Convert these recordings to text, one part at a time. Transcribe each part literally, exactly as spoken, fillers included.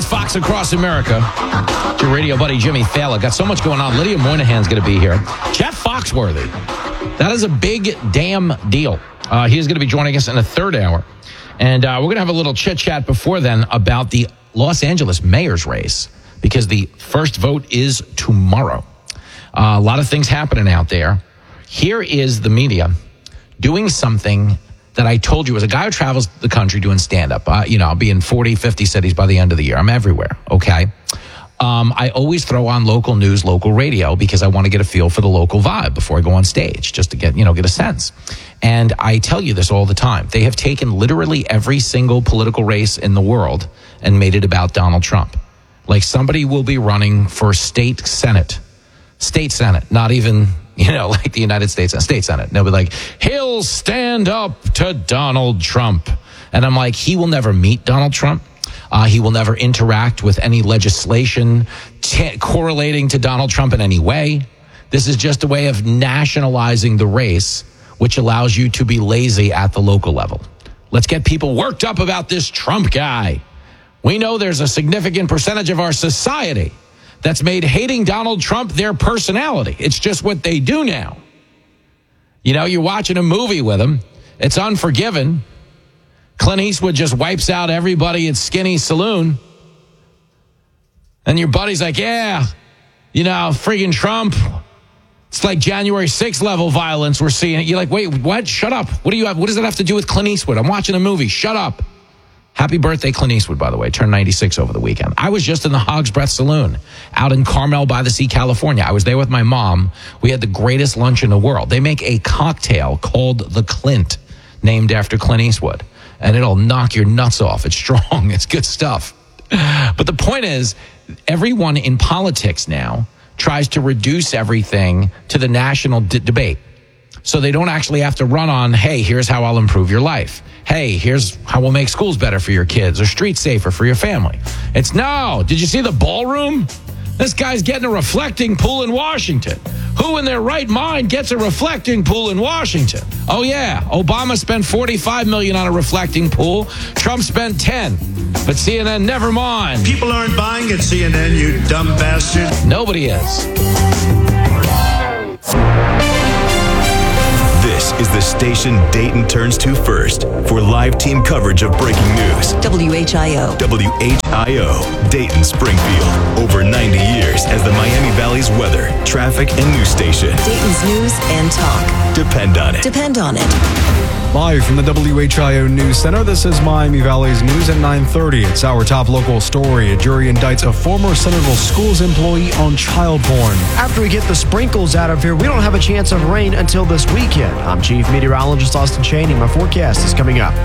Fox Across America. It's your radio buddy, Jimmy Fallon. Got so much going on. Lydia Moynihan's going to be here. Jeff Foxworthy. That is a big damn deal. Uh, he's going to be joining us in the third hour. And uh, we're going to have a little chit-chat before then about the Los Angeles mayor's race, because the first vote is tomorrow. Uh, a lot of things happening out there. Here is the media doing something that I told you as a guy who travels the country doing stand-up. Uh, you know, I'll be in forty, fifty cities by the end of the year. I'm everywhere, okay? Um, I always throw on local news, local radio, because I want to get a feel for the local vibe before I go on stage, just to get, you know, get a sense. And I tell you this all the time. They have taken literally every single political race in the world and made it about Donald Trump. Like, somebody will be running for state senate, state senate, not even, you know, like the United States state senate. They'll be like, he'll stand up to Donald Trump. And I'm like, he will never meet Donald Trump. Uh, he will never interact with any legislation t- correlating to Donald Trump in any way. This is just a way of nationalizing the race, which allows you to be lazy at the local level. Let's get people worked up about this Trump guy. We know there's a significant percentage of our society that's made hating Donald Trump their personality. It's just what they do now. You know, you're watching a movie with him. It's Unforgiven. Clint Eastwood just wipes out everybody at Skinny Saloon. And your buddy's like, yeah, you know, friggin' Trump. It's like January sixth level violence we're seeing. You're like, wait, what? Shut up. What do you have? What does that have to do with Clint Eastwood? I'm watching a movie. Shut up. Happy birthday, Clint Eastwood, by the way. Turned ninety-six over the weekend. I was just in the Hog's Breath Saloon out in Carmel by the Sea, California. I was there with my mom. We had the greatest lunch in the world. They make a cocktail called the Clint, named after Clint Eastwood. And it'll knock your nuts off. It's strong. It's good stuff. But the point is, everyone in politics now tries to reduce everything to the national d- debate. So they don't actually have to run on, hey, here's how I'll improve your life. Hey, here's how we'll make schools better for your kids or streets safer for your family. It's no. Did you see the ballroom? This guy's getting a reflecting pool in Washington. Who in their right mind gets a reflecting pool in Washington? Oh, yeah. Obama spent forty-five million dollars on a reflecting pool. Trump spent ten. But C N N, never mind. People aren't buying at C N N, you dumb bastard. Nobody is. This is the station Dayton turns to first for live team coverage of breaking news. W H I O. W H I O, Dayton, Springfield. Over ninety years as the Miami Valley's weather, traffic, and news station. Dayton's news and talk. Depend on it. Depend on it. Live from the W H I O News Center, this is Miami Valley's News at nine thirty. It's our top local story. A jury indicts a former Centerville Schools employee on child porn. After we get the sprinkles out of here, we don't have a chance of rain until this weekend. I'm Chief Meteorologist Austin Cheney. My forecast is coming up.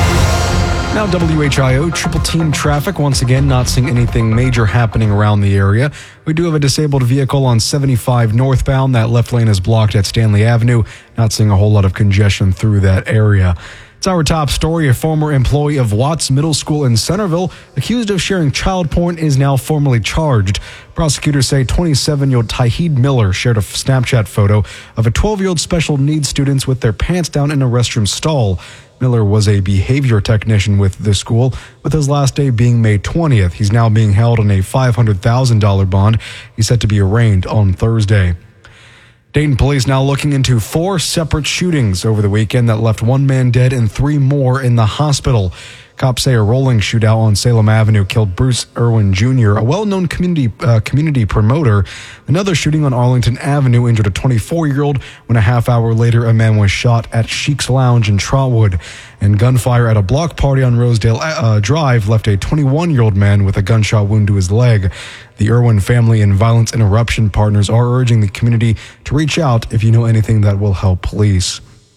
Now W H I O triple team traffic. Once again, not seeing anything major happening around the area. We do have a disabled vehicle on seventy-five northbound. That left lane is blocked at Stanley Avenue. Not seeing a whole lot of congestion through that area. It's our top story. A former employee of Watts Middle School in Centerville, accused of sharing child porn, is now formally charged. Prosecutors say twenty-seven-year-old Tyheed Miller shared a Snapchat photo of a twelve-year-old special needs students with their pants down in a restroom stall. Miller was a behavior technician with the school, with his last day being May twentieth. He's now being held on a five hundred thousand dollars bond. He's set to be arraigned on Thursday. Dayton police now looking into four separate shootings over the weekend that left one man dead and three more in the hospital. Cops say a rolling shootout on Salem Avenue killed Bruce Irwin Junior, a well-known community uh, community promoter. Another shooting on Arlington Avenue injured a twenty-four-year-old when a half hour later a man was shot at Sheik's Lounge in Trotwood. And gunfire at a block party on Rosedale uh, Drive left a twenty-one-year-old man with a gunshot wound to his leg. The Irwin family and violence interruption partners are urging the community to reach out if you know anything that will help police.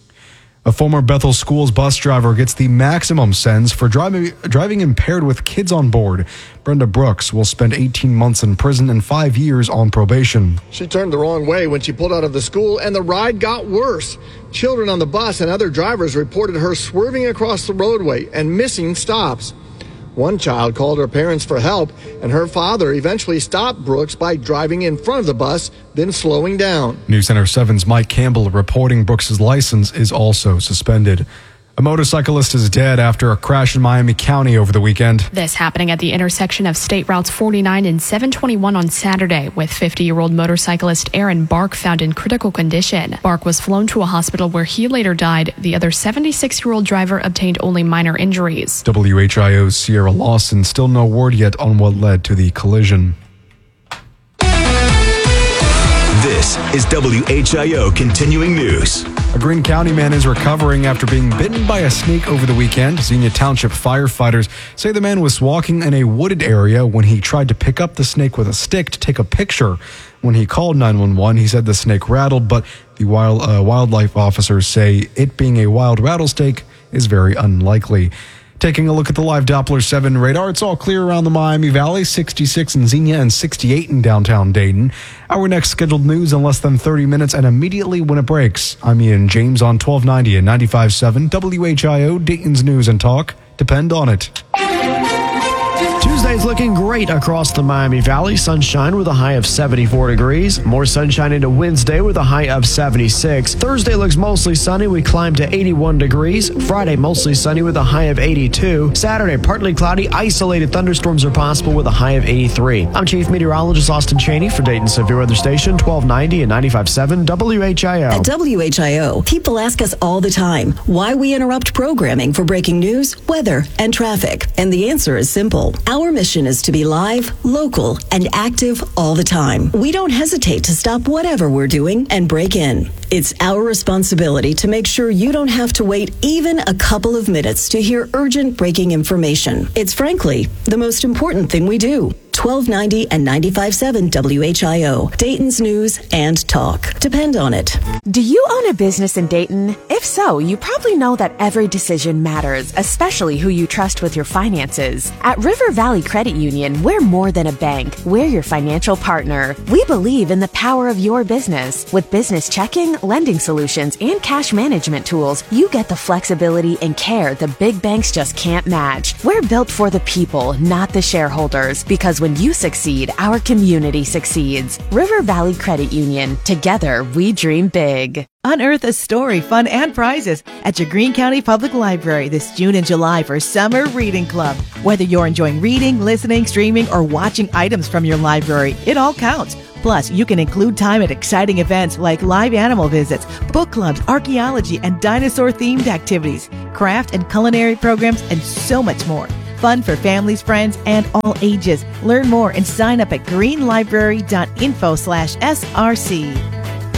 A former Bethel Schools bus driver gets the maximum sentence for driving driving impaired with kids on board. Brenda Brooks will spend eighteen months in prison and five years on probation. She turned the wrong way when she pulled out of the school, and the ride got worse. Children on the bus and other drivers reported her swerving across the roadway and missing stops. One child called her parents for help, and her father eventually stopped Brooks by driving in front of the bus, then slowing down. News Center seven's Mike Campbell reporting Brooks' license is also suspended. A motorcyclist is dead after a crash in Miami County over the weekend. This happening at the intersection of State Routes forty-nine and seven twenty-one on Saturday, with fifty-year-old motorcyclist Aaron Bark found in critical condition. Bark was flown to a hospital where he later died. The other seventy-six-year-old driver obtained only minor injuries. W H I O's Sierra Lawson, still no word yet on what led to the collision. This is W H I O Continuing News. A Greene County man is recovering after being bitten by a snake over the weekend. Xenia Township firefighters say the man was walking in a wooded area when he tried to pick up the snake with a stick to take a picture. When he called nine one one, he said the snake rattled, but the wild, uh, wildlife officers say it being a wild rattlesnake is very unlikely. Taking a look at the live Doppler seven radar, it's all clear around the Miami Valley, sixty-six in Xenia and sixty-eight in downtown Dayton. Our next scheduled news in less than thirty minutes and immediately when it breaks. I'm Ian James on twelve ninety and ninety-five point seven W H I O, Dayton's News and Talk. Depend on it. Tuesday's looking great across the Miami Valley. Sunshine with a high of seventy-four degrees. More sunshine into Wednesday with a high of seventy-six. Thursday looks mostly sunny. We climb to eighty-one degrees. Friday mostly sunny with a high of eighty-two. Saturday partly cloudy. Isolated thunderstorms are possible with a high of eighty-three. I'm Chief Meteorologist Austin Cheney for Dayton Severe Weather Station twelve ninety and ninety-five point seven W H I O. At W H I O, people ask us all the time why we interrupt programming for breaking news, weather, and traffic. And the answer is simple. Our mission is to be live, local, and active all the time. We don't hesitate to stop whatever we're doing and break in. It's our responsibility to make sure you don't have to wait even a couple of minutes to hear urgent breaking information. It's frankly the most important thing we do. twelve ninety and ninety-five point seven W H I O, Dayton's News and Talk. Depend on it. Do you own a business in Dayton? If so, you probably know that every decision matters, especially who you trust with your finances. At River Valley Credit Union, we're more than a bank. We're your financial partner. We believe in the power of your business. With business checking, lending solutions, and cash management tools, you get the flexibility and care the big banks just can't match. We're built for the people, not the shareholders, because when you succeed, our community succeeds. River Valley Credit Union. Together, we dream big. Unearth a story, fun, and prizes at your Greene County Public Library this June and July for Summer Reading Club. Whether you're enjoying reading, listening, streaming, or watching items from your library, it all counts. Plus, you can include time at exciting events like live animal visits, book clubs, archaeology, and dinosaur-themed activities, craft and culinary programs, and so much more. Fun for families, friends, and all ages. Learn more and sign up at greenlibrary.info slash SRC.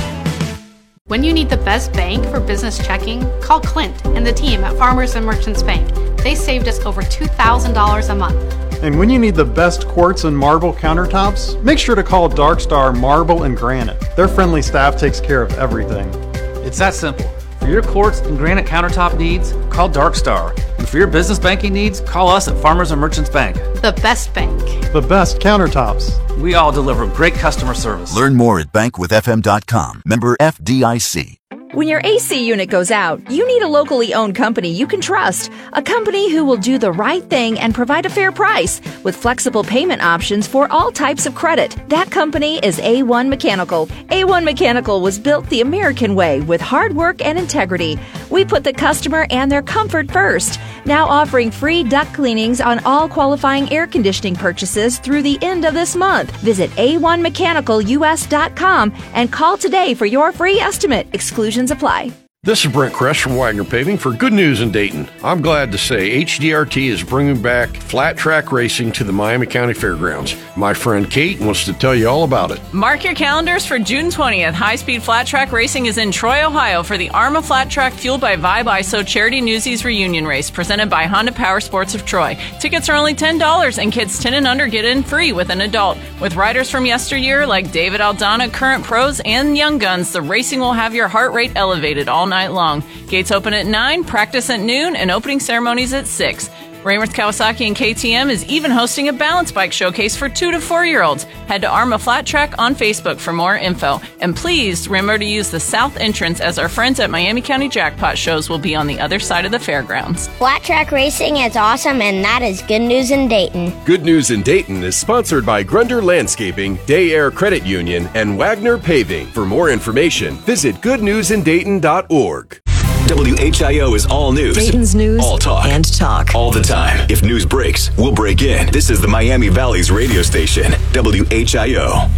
When you need the best bank for business checking, call Clint and the team at Farmers and Merchants Bank. They saved us over two thousand dollars a month. And when you need the best quartz and marble countertops, make sure to call Dark Star Marble and Granite. Their friendly staff takes care of everything. It's that simple. For your quartz and granite countertop needs, call Dark Star. And for your business banking needs, call us at Farmers and Merchants Bank. The best bank. The best countertops. We all deliver great customer service. Learn more at bank with f m dot com. Member F D I C. When your A C unit goes out, you need a locally owned company you can trust. A company who will do the right thing and provide a fair price with flexible payment options for all types of credit. That company is A one Mechanical. A one Mechanical was built the American way with hard work and integrity. We put the customer and their comfort first. Now offering free duct cleanings on all qualifying air conditioning purchases through the end of this month. Visit A one mechanical U S dot com and call today for your free estimate. Exclusions apply. This is Brent Kress from Wagner Paving for Good News in Dayton. I'm glad to say H D R T is bringing back flat track racing to the Miami County Fairgrounds. My friend Kate wants to tell you all about it. Mark your calendars for June twentieth. High-speed flat track racing is in Troy, Ohio for the ARMA Flat Track Fueled by Vibe I S O Charity Newsies Reunion Race presented by Honda Power Sports of Troy. Tickets are only ten dollars and kids ten and under get in free with an adult. With riders from yesteryear like David Aldana, current pros, and young guns, the racing will have your heart rate elevated all night long. Gates open at nine, practice at noon, and opening ceremonies at six. Raymond Kawasaki and K T M is even hosting a balance bike showcase for two to four year olds. Head to ARMA Flat Track on Facebook for more info. And please remember to use the south entrance as our friends at Miami County Jackpot shows will be on the other side of the fairgrounds. Flat track racing is awesome, and that is Good News in Dayton. Good News in Dayton is sponsored by Grunder Landscaping, Day Air Credit Union, and Wagner Paving. For more information, visit good news in dayton dot org. W H I O is all news. Dayton's news all talk. and talk. All the time. If news breaks, we'll break in. This is the Miami Valley's radio station, W H I O.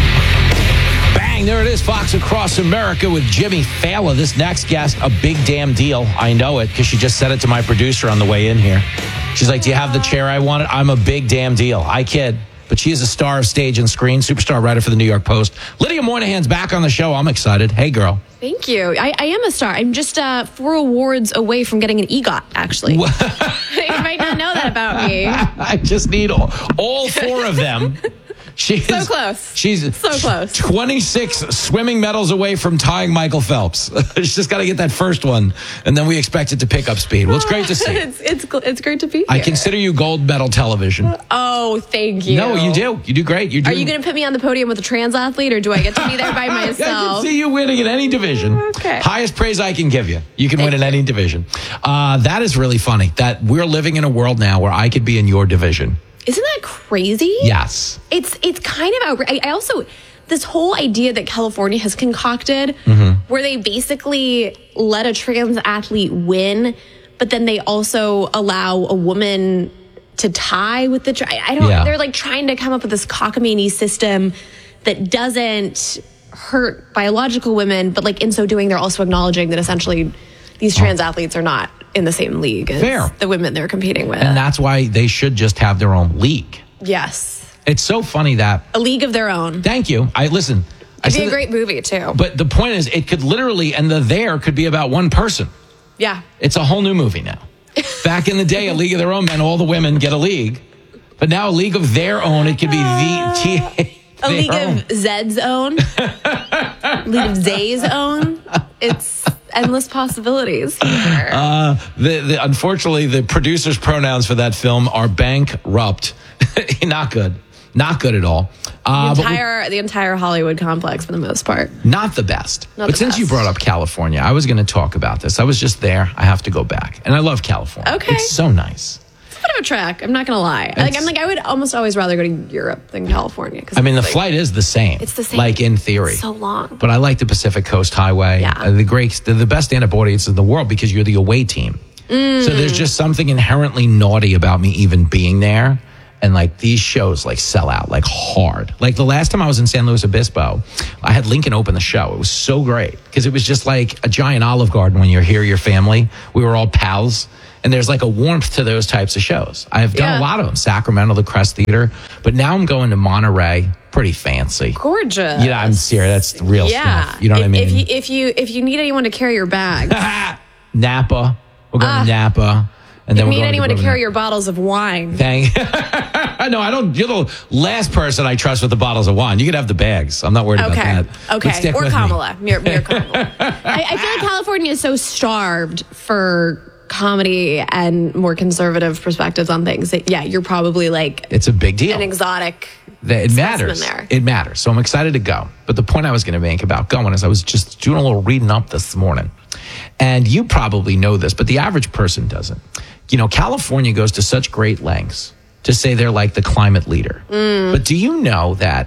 Bang, there it is, Fox Across America with Jimmy Fallon. This next guest, a big damn deal. I know it because she just said it to my producer on the way in here. She's like, do you have the chair I wanted? I'm a big damn deal. I kid. But she is a star of stage and screen, superstar writer for the New York Post. Lydia Moynihan's back on the show. I'm excited. Hey, girl. Thank you. I, I am a star. I'm just uh, four awards away from getting an EGOT, actually. You might not know that about me. I just need all, all four of them. She's so close. She's so close. twenty-six swimming medals away from tying Michael Phelps. She's just got to get that first one, and then we expect it to pick up speed. Well, it's great to see. it's, it's it's great to be here. I consider you gold medal television. Oh, thank you. No, you do. You do great. You're doing... Are you going to put me on the podium with a trans athlete, or do I get to be there by myself? I can see you winning in any division. Okay. Highest praise I can give you. You can thank win in you. any division. Uh, that is really funny that we're living in a world now where I could be in your division. Isn't that crazy? Yes. It's it's kind of outrageous. I also, this whole idea that California has concocted, mm-hmm. where they basically let a trans athlete win, but then they also allow a woman to tie with the, I, I don't, Yeah. they're like trying to come up with this cockamamie system that doesn't hurt biological women, but like in so doing, they're also acknowledging that essentially these trans athletes are not in the same league as Fair. the women they're competing with. And that's why they should just have their own league. Yes. It's so funny that... A league of their own. Thank you. I listen. I It'd be said a that- great movie, too. But the point is, it could literally, and the there could be about one person. Yeah. It's a whole new movie now. Back in the day, a league of their own meant all the women get a league. But now a league of their own, it could be the T. A league of Zed's own. A league of Zay's own. It's endless possibilities here. Uh, the, the, unfortunately, the producer's pronouns for that film are bankrupt. Not good. Not good at all. Uh, the but we- entire the entire Hollywood complex, for the most part. Not the best. Not but the since you best. brought up California, I was going to talk about this. I was just there. I have to go back. And I love California. Okay. It's so nice. It's a bit of a trek. I'm not going to lie. Like I'm like I would almost always rather go to Europe than California. I mean, the like, flight is the same. It's the same. Like in theory. So long. But I like the Pacific Coast Highway. Yeah. Uh, the great, the, the best stand-up audience in the world because you're the away team. Mm. So there's just something inherently naughty about me even being there. And like these shows like sell out like hard. Like the last time I was in San Luis Obispo, I had Lincoln open the show. It was so great because it was just like a giant Olive Garden when you're here, your family. We were all pals. And there's like a warmth to those types of shows. I have done Yeah. a lot of them. Sacramento, the Crest Theater. But now I'm going to Monterey. Pretty fancy. Gorgeous. Yeah, I'm serious. That's real yeah. stuff. You know if, what I mean? If you, if you if you need anyone to carry your bags, Napa. We're going Ah. to Napa. And you then we're need going anyone to, to, carry your bottles of wine. Dang. No, I don't. You're the last person I trust with the bottles of wine. You could have the bags. I'm not worried Okay. about that. But Okay. stick Or with me. Kamala. Near, near Kamala. I, I feel like California is so starved for comedy and more conservative perspectives on things that, yeah, you're probably like It's a big deal. an exotic. That it specimen matters. there. It matters. So I'm excited to go. But the point I was going to make about going is I was just doing a little reading up this morning. And you probably know this, but the average person doesn't. You know, California goes to such great lengths to say they're like the climate leader. Mm. But do you know that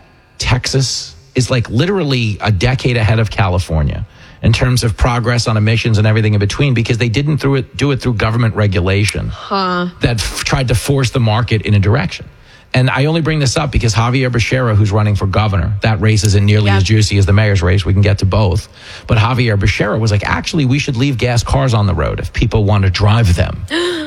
Texas is like literally a decade ahead of California in terms of progress on emissions and everything in between because they didn't through it, do it through government regulation Huh. that f- tried to force the market in a direction. And I only bring this up because Javier Becerra, who's running for governor, that race isn't nearly Yeah. as juicy as the mayor's race. We can get to both. But Javier Becerra was like, actually, we should leave gas cars on the road if people want to drive them.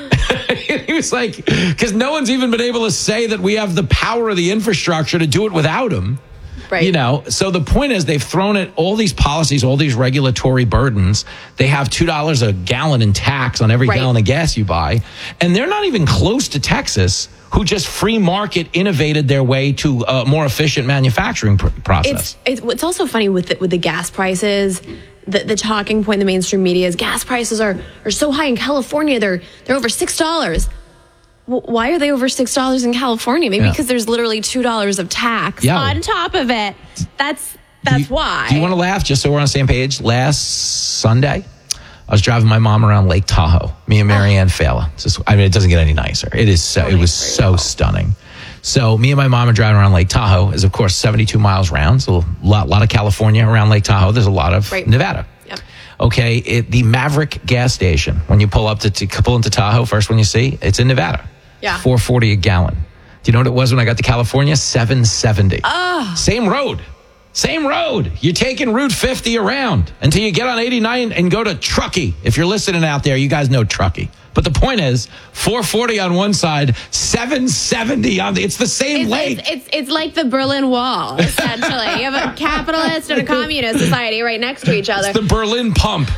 He was like, because no one's even been able to say that we have the power of the infrastructure to do it without them. Right. You know, so the point is they've thrown it all these policies, all these regulatory burdens. They have two dollars a gallon in tax on every Right. gallon of gas you buy. And they're not even close to Texas, who just free market innovated their way to a more efficient manufacturing pr- process. It's, it's it's also funny with the, with the gas prices. The, the talking point in the mainstream media is gas prices are, are so high in California. They're they're over six dollars. Well, why are they over six dollars in California? Maybe Yeah. because there's literally two dollars of tax Yeah. on top of it. That's that's why. Do you want to laugh just so we're on the same page? Last Sunday, I was driving my mom around Lake Tahoe. Me and Marianne Fela. It's just, I mean, it doesn't get any nicer. It is so. It was so stunning. So me and my mom are driving around Lake Tahoe. Is of course seventy-two miles round. So a lot, lot of California around Lake Tahoe. There's a lot of Right. Nevada. Yep. Okay, it, the Maverick gas station, when you pull up to, to pull into Tahoe, first one you see, it's in Nevada. Yeah. four forty a gallon. Do you know what it was when I got to California? seven seventy. Oh. Same road. Same road. You're taking Route fifty around until you get on eighty-nine and go to Truckee. If you're listening out there, you guys know Truckee. But the point is, four forty on one side, seven seventy on the, it's the same it's, lake. It's, it's, it's like the Berlin Wall, essentially. You have a capitalist and a communist society right next to each other. It's the Berlin pump.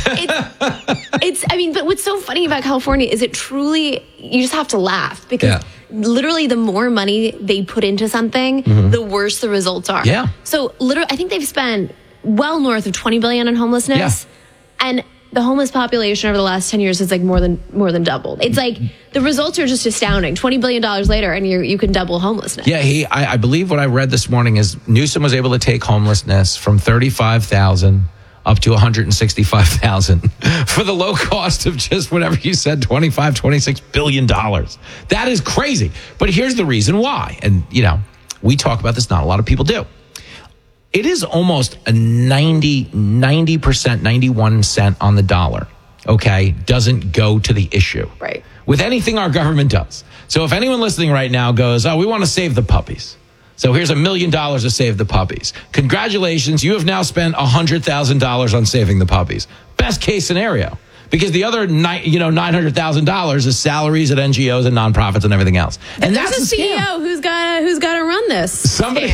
It's, I mean, but what's so funny about California is it truly, you just have to laugh because Yeah. literally the more money they put into something, Mhm. the worse the results are. Yeah. So literally, I think they've spent well north of twenty billion dollars on homelessness. Yeah. And the homeless population over the last ten years has like more than more than doubled. It's like the results are just astounding. twenty billion dollars later and you you can double homelessness. Yeah, he. I, I believe what I read this morning is Newsom was able to take homelessness from thirty-five thousand up to one hundred sixty-five thousand for the low cost of just whatever you said, twenty-five, twenty-six billion dollars. That is crazy. But here's the reason why. And, you know, we talk about this, not a lot of people do. It is almost a ninety, ninety percent, ninety-one cent on the dollar, okay, doesn't go to the issue. Right. With anything our government does. So if anyone listening right now goes, oh, we want to save the puppies. So here's a million dollars to save the puppies. Congratulations, you have now spent one hundred thousand dollars on saving the puppies. Best case scenario. Because the other, ni- you know, nine hundred thousand dollars is salaries at N G Os and nonprofits and everything else. And There's that's a C E O who's got who's got to run this. Somebody,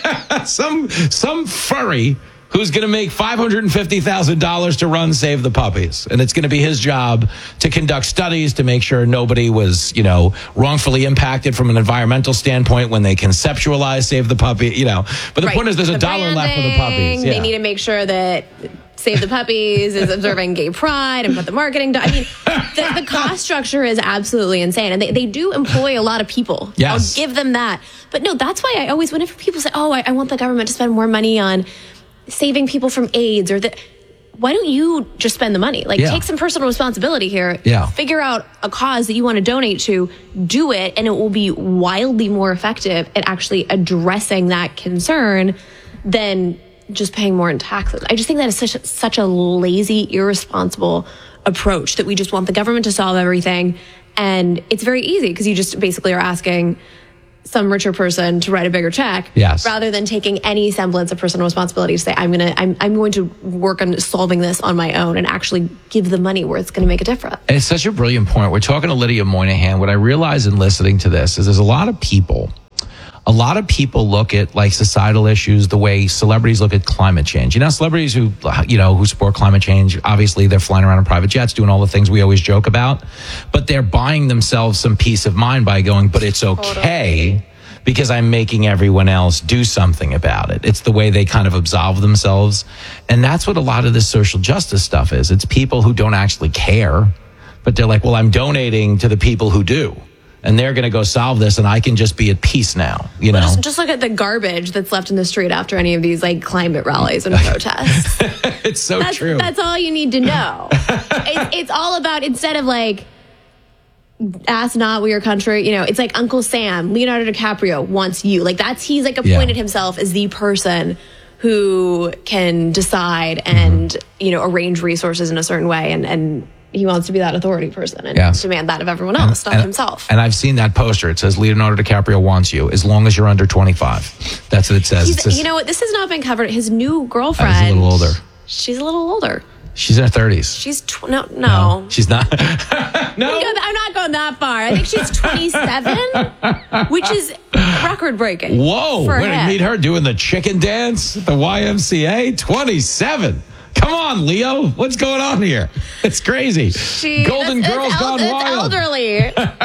some some furry who's going to make five hundred fifty thousand dollars to run Save the Puppies. And it's going to be his job to conduct studies to make sure nobody was, you know, wrongfully impacted from an environmental standpoint when they conceptualize Save the Puppy, you know. But the Right. point is there's a The dollar left for the puppies. They Yeah. need to make sure that Save the Puppies is observing gay pride and put the marketing down. I mean, the, the cost structure is absolutely insane. And they, they do employ a lot of people. Yes. I'll give them that. But no, that's why I always, whenever people say, oh, I, I want the government to spend more money on saving people from AIDS or the, why don't you just spend the money? Like, Yeah. take some personal responsibility here. Yeah. Figure out a cause that you want to donate to, do it, and it will be wildly more effective at actually addressing that concern than just paying more in taxes. I just think that is such a, such a lazy, irresponsible approach that we just want the government to solve everything. And it's very easy because you just basically are asking some richer person to write a bigger check, Yes. rather than taking any semblance of personal responsibility to say, I'm gonna, I'm, I'm going to work on solving this on my own and actually give the money where it's going to make a difference. And it's such a brilliant point. We're talking to Lydia Moynihan. What I realize in listening to this is there's a lot of people, a lot of people look at like societal issues the way celebrities look at climate change. You know, celebrities who, you know, who support climate change, obviously they're flying around in private jets, doing all the things we always joke about, but they're buying themselves some peace of mind by going, but it's okay because I'm making everyone else do something about it. It's the way they kind of absolve themselves. And that's what a lot of this social justice stuff is. It's people who don't actually care, but they're like, well, I'm donating to the people who do. And they're going to go solve this, and I can just be at peace now, you know? Well, just, just look at the garbage that's left in the street after any of these like climate rallies and protests. It's so that's, true. That's all you need to know. it, it's all about, instead of like, ask not we your country, you know, it's like Uncle Sam, Leonardo DiCaprio wants you. Like that's, he's like appointed Yeah. himself as the person who can decide and, Mm-hmm. you know, arrange resources in a certain way. And, and he wants to be that authority person and Yes. demand that of everyone else, not and, himself. And I've seen that poster. It says Leonardo DiCaprio wants you as long as you're under twenty-five. That's what it says. He's, it says you know what? This has not been covered. His new girlfriend. She's a little older. She's a little older. She's in her thirties. She's tw- no, no, She's not. no. I'm not going that far. I think she's twenty-seven, which is record breaking. Whoa. for Wait, him. meet her doing the chicken dance at the Y M C A? twenty-seven. Come on, Leo. What's going on here? It's crazy. She, Golden that's, Girls that's gone el- wild. It's elderly.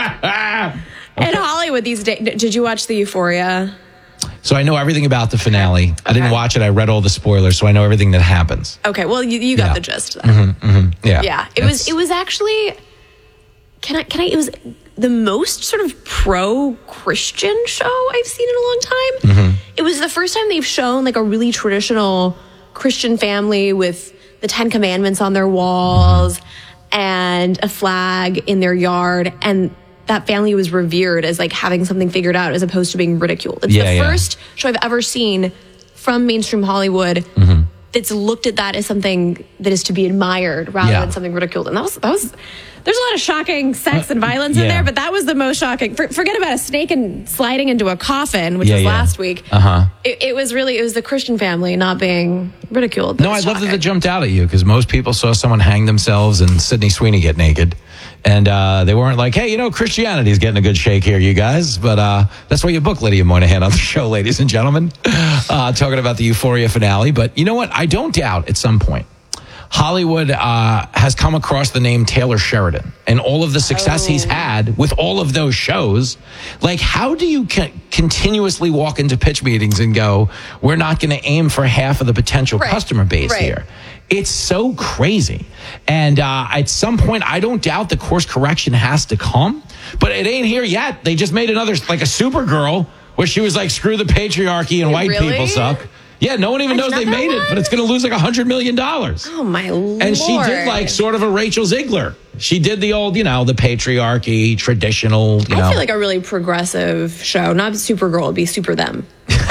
In Hollywood these days. Did you watch the Euphoria? So I know everything about the finale. I didn't watch it. I read all the spoilers, so I know everything that happens. Okay, well you, you got Yeah. the gist then. Mm-hmm, mm-hmm. Yeah. Yeah, it was it was actually can I can I it was the most sort of pro-Christian show I've seen in a long time. Mm-hmm. It was the first time they've shown like a really traditional Christian family with the Ten Commandments on their walls and a flag in their yard, and that family was revered as like having something figured out as opposed to being ridiculed. It's Yeah, the yeah. first show I've ever seen from mainstream Hollywood that's looked at that as something that is to be admired rather Yeah. than something ridiculed. And that was that was there's a lot of shocking sex and violence in yeah. there, but that was the most shocking. For, forget about a snake and sliding into a coffin, which Yeah, was yeah. last week. Uh-huh. It, it was really it was the Christian family not being ridiculed. No, I love that it jumped out at you because most people saw someone hang themselves and Sydney Sweeney get naked. And uh, they weren't like, hey, you know, Christianity's getting a good shake here, you guys. But uh, that's why you book Lydia Moynihan on the show, ladies and gentlemen, uh, talking about the Euphoria finale. But you know what? I don't doubt at some point Hollywood uh, has come across the name Taylor Sheridan and all of the success he's had with all of those shows. Like, how do you co- continuously walk into pitch meetings and go, we're not going to aim for half of the potential Right. customer base Right. here? It's so crazy. And uh, at some point, I don't doubt the course correction has to come, but it ain't here yet. They just made another, like a Supergirl, where she was like, screw the patriarchy and white Really? people suck. Yeah, no one even I knows they did not made know it, but it's going to lose like one hundred million dollars. Oh, my Lord. And she did like sort of a Rachel Ziegler. She did the old, you know, the patriarchy, traditional, you I know. feel like a really progressive show. Not Supergirl, it'd be Super Them.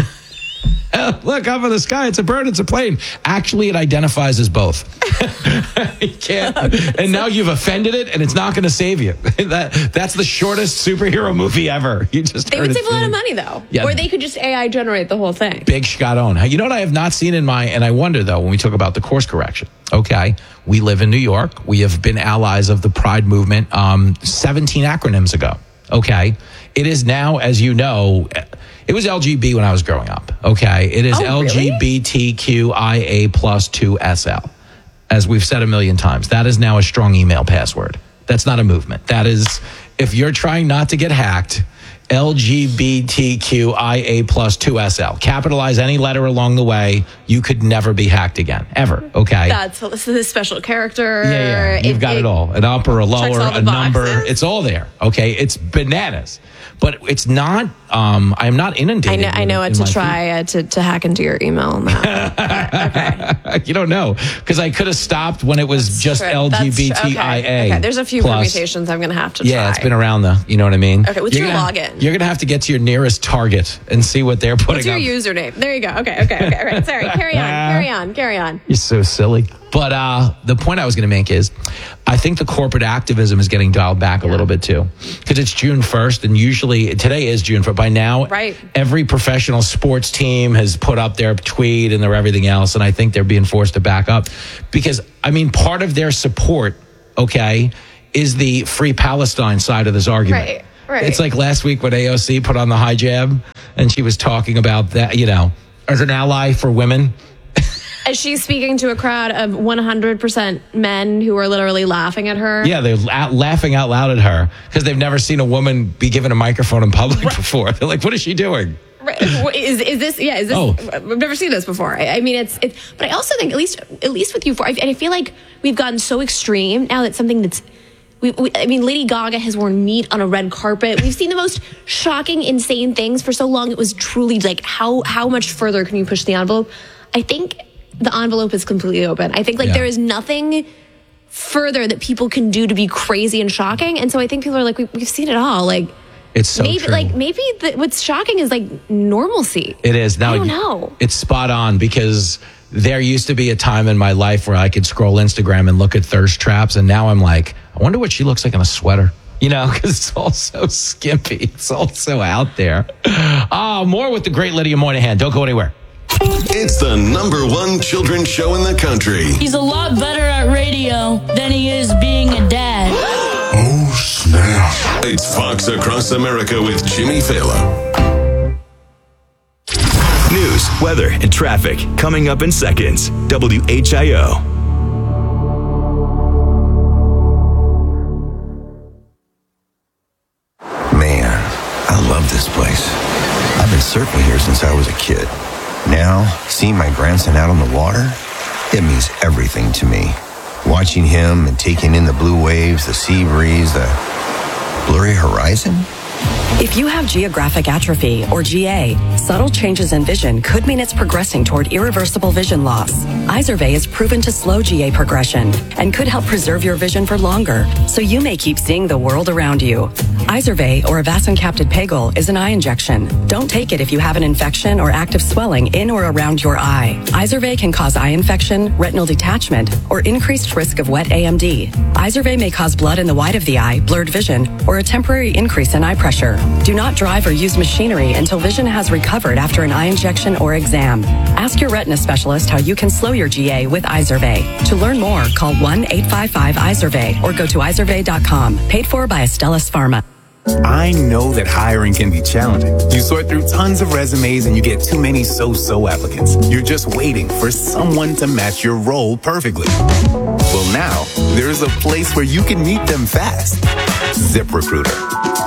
Look up in the sky. It's a bird. It's a plane. Actually, it identifies as both. You can't. And now you've offended it, and it's not going to save you. that That's the shortest superhero movie ever. You just They heard would it save a lot through. of money, though. Yeah. Or they could just A I generate the whole thing. Big shot on. You know what I have not seen in my, and I wonder though, when we talk about the course correction, okay, we live in New York. We have been allies of the Pride movement um, seventeen acronyms ago, okay? It is now, as you know, it was L G B when I was growing up, okay? It is Oh, L G B T Q I A plus two S L. As we've said a million times, that is now a strong email password. That's not a movement. That is, if you're trying not to get hacked, L G B T Q I A plus two S L. Capitalize any letter along the way. You could never be hacked again, ever. Okay. That's the special character. yeah, yeah. You've It- got it, it- all. An up or a checks lower, all the a number. boxes. It's all there. Okay. It's bananas. But it's not, um, I'm not I inundated. know, I know in what to my try uh, to, to hack into your email now. feed. You don't know. Because I could have stopped when it was just True. L G B That's- T I A. Okay. okay, there's a few plus. permutations I'm going to have to try. Yeah, it's been around though. You know what I mean? Okay, what's You're your gonna- login? You're going to have to get to your nearest Target and see what they're putting What's your up. username? There you go. Okay, okay, okay. All right. Sorry. Carry on. Carry on. Carry on. You're so silly. But uh, the point I was going to make is I think the corporate activism is getting dialed back a little bit too. Because it's June first, and usually today is June first. By now, Right. every professional sports team has put up their tweet and their everything else, and I think they're being forced to back up. Because, I mean, part of their support, okay, is the Free Palestine side of this argument. Right, right. It's like last week when A O C put on the hijab, and she was talking about that, you know, as an ally for women. Is she speaking to a crowd of one hundred percent men who are literally laughing at her? Yeah, they're la- laughing out loud at her because they've never seen a woman be given a microphone in public before. They're like, what is she doing? Right. Is is this? Yeah. Is this? Oh. I've never seen this before. I, I mean, it's it's. But I also think at least at least with you, for and I feel like we've gotten so extreme now that something that's. We, we, I mean, Lady Gaga has worn meat on a red carpet. We've seen the most shocking, insane things for so long. It was truly like, how how much further can you push the envelope? I think the envelope is completely open. I think like Yeah. there is nothing further that people can do to be crazy and shocking. And so I think people are like, we, we've seen it all. Like It's so maybe true. like maybe the, what's shocking is like normalcy. It is. Now, I don't know. It's spot on because there used to be a time in my life where I could scroll Instagram and look at thirst traps. And now I'm like, I wonder what she looks like in a sweater. You know, because it's all so skimpy. It's all so out there. Ah, more with the great Lydia Moynihan. Don't go anywhere. It's the number one children's show in the country. He's a lot better at radio than he is being a dad. Oh, snap. It's Fox Across America with Jimmy Fallon. News, weather, and traffic coming up in seconds. W H I O. Man, I love this place. I've been surfing here since I was a kid. Now, seeing my grandson out on the water, it means everything to me. Watching him and taking in the blue waves, the sea breeze, the blurry horizon, If you have geographic atrophy, or G A, subtle changes in vision could mean it's progressing toward irreversible vision loss. Izervay is proven to slow G A progression and could help preserve your vision for longer, so you may keep seeing the world around you. Izervay, or avacincaptad pegol, is an eye injection. Don't take it if you have an infection or active swelling in or around your eye. Izervay can cause eye infection, retinal detachment, or increased risk of wet A M D. Izervay may cause blood in the white of the eye, blurred vision, or a temporary increase in eye pressure. Do not drive or use machinery until vision has recovered after an eye injection or exam. Ask your retina specialist how you can slow your G A with Izervay. To learn more, call one eight five five Izervay or go to izervay dot com. Paid for by Astellas Pharma. I know that hiring can be challenging. You sort through tons of resumes and you get too many so-so applicants. You're just waiting for someone to match your role perfectly. Well, now, there's a place where you can meet them fast. ZipRecruiter.